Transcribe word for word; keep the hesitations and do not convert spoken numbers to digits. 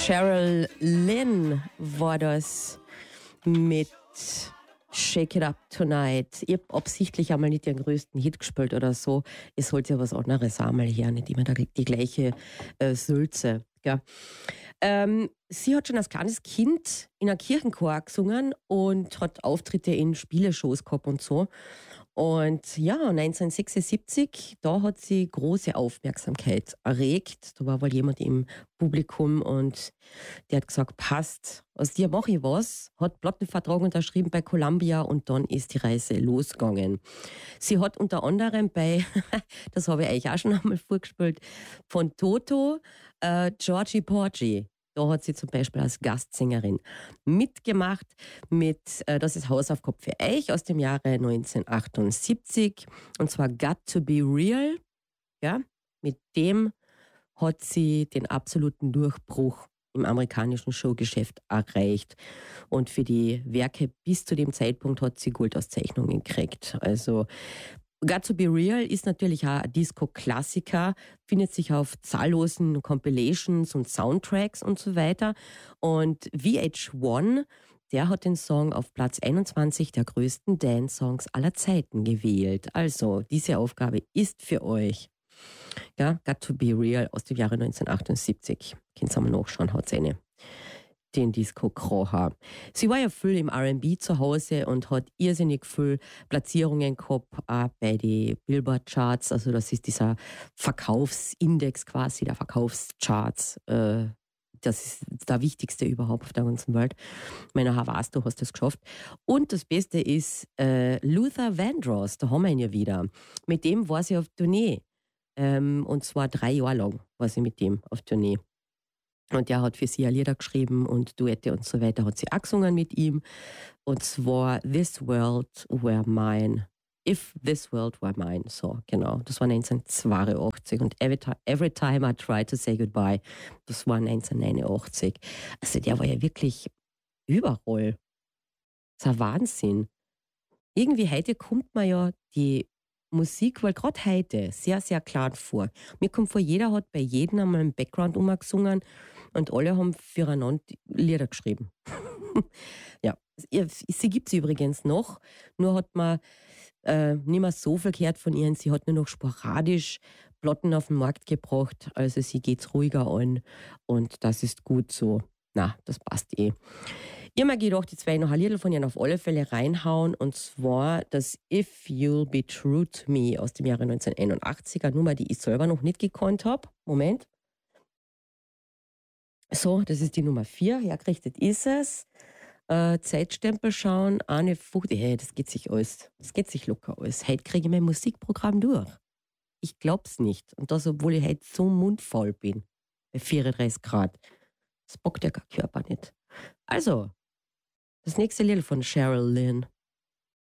Cheryl Lynn war das mit Shake It Up Tonight. Ich habe absichtlich einmal nicht den größten Hit gespielt oder so. Es sollte ja was anderes einmal her, nicht immer die gleiche äh, Sülze. Gell? Ähm, sie hat schon als kleines Kind in einem Kirchenchor gesungen und hat Auftritte in Spieleshows gehabt und so. Und ja, neunzehnhundertsechsundsiebzig, da hat sie große Aufmerksamkeit erregt. Da war wohl jemand im Publikum und der hat gesagt, passt, aus dir mache ich was, hat Plattenvertrag unterschrieben bei Columbia und dann ist die Reise losgegangen. Sie hat unter anderem bei, das habe ich euch auch schon einmal vorgespielt, von Toto, äh, Georgie Porgy. Da hat sie zum Beispiel als Gastsängerin mitgemacht mit äh, Das ist Hausaufgabe für euch aus dem Jahre neunzehnhundertachtundsiebzig und zwar Got to be Real. Ja, mit dem hat sie den absoluten Durchbruch im amerikanischen Showgeschäft erreicht. Und für die Werke bis zu dem Zeitpunkt hat sie Goldauszeichnungen gekriegt. Also Got to be Real ist natürlich auch ein Disco-Klassiker, findet sich auf zahllosen Compilations und Soundtracks und so weiter. Und V H eins, der hat den Song auf Platz einundzwanzig der größten Dance-Songs aller Zeiten gewählt. Also, diese Aufgabe ist für euch. Ja, Got to be Real aus dem Jahre neunzehnhundertachtundsiebzig. Könnt ihr mal nachschauen, haut eine. Den Disco Kroha. Sie war ja viel im R and B zu Hause und hat irrsinnig viel Platzierungen gehabt, auch bei den Billboard-Charts. Also das ist dieser Verkaufsindex quasi, der Verkaufscharts. Äh, das ist der wichtigste überhaupt auf der ganzen Welt. Ich meine, weißt du, hast das geschafft. Und das Beste ist äh, Luther Vandross, da haben wir ihn ja wieder. Mit dem war sie auf Tournee. Ähm, und zwar drei Jahre lang war sie mit dem auf Tournee. Und der hat für sie ja Lieder geschrieben und Duette und so weiter, hat sie auch gesungen mit ihm. Und zwar This World Were Mine. If This World Were Mine. So, genau. Das war neunzehnhundertzweiundachtzig. Und Every, every Time I Try to Say Goodbye, das war neunzehnhundertneunundachtzig. Also der war ja wirklich überall. Das ist ein Wahnsinn. Irgendwie heute kommt man ja die Musik, weil gerade heute sehr, sehr klar vor. Mir kommt vor, jeder hat bei jedem einmal im Background umgesungen und alle haben füreinander Lieder geschrieben. Ja, sie gibt es übrigens noch, nur hat man äh, nicht mehr so viel gehört von ihr. Sie hat nur noch sporadisch Platten auf den Markt gebracht, also sie geht es ruhiger an und das ist gut so. Na, das passt eh. Ich habe mir gedacht, die zwei noch ein Lied von ihnen auf alle Fälle reinhauen und zwar das If You'll Be True to Me aus dem Jahre neunzehnhunderteinundachtzig, eine Nummer, die ich selber noch nicht gekonnt habe. Moment. So, das ist die Nummer vier, hergerichtet ist es. Äh, Zeitstempel schauen, eine Fucht, hey, das geht sich alles, das geht sich locker alles. Heute kriege ich mein Musikprogramm durch. Ich glaub's nicht. Und das, obwohl ich heute so mundfaul bin. Bei vierunddreißig Grad. Das bockt ja gar Körper nicht. Also, das nächste Lied von Cheryl Lynn.